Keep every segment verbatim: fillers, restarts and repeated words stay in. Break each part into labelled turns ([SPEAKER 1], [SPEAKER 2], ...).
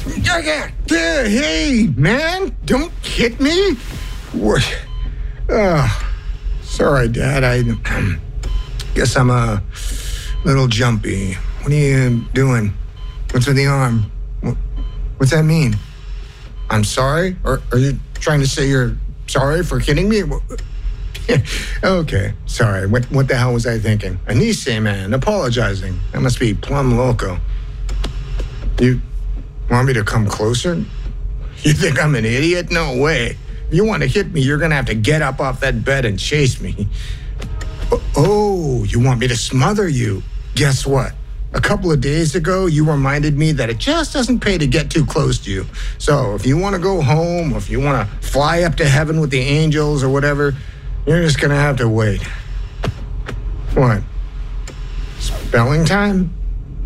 [SPEAKER 1] Yeah, yeah, yeah, hey, man, don't hit me. What? Oh, sorry, Dad. I um, guess I'm a little jumpy. What are you doing? What's with the arm? What, what's that mean? I'm sorry? Or are you trying to say you're sorry for kidding me? Okay, sorry. What what the hell was I thinking? Anise, man, apologizing. That must be plumb loco. You want me to come closer? You think I'm an idiot? No way. If you want to hit me, you're going to have to get up off that bed and chase me. Oh, you want me to smother you? Guess what? A couple of days ago, you reminded me that it just doesn't pay to get too close to you. So if you want to go home, or if you want to fly up to heaven with the angels or whatever, you're just going to have to wait. What? Spelling time?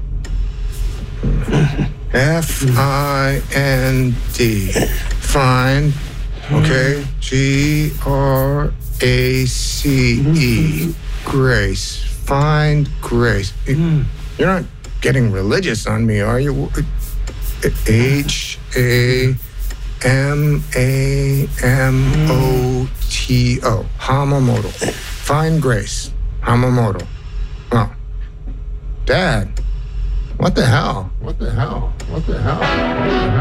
[SPEAKER 1] F I N D. Find. Okay. G R A C E. Grace. Find grace. You're not getting religious on me, are you? H A M A M O T O. Hamamoto. Find grace. Hamamoto. Oh. Dad. What the hell? What the hell? What the hell? What the hell?